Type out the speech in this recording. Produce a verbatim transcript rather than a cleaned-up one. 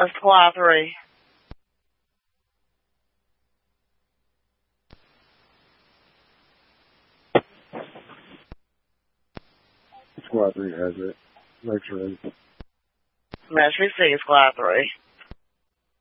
A squad three. Squad three has it. Lecture in. Match received, squad three.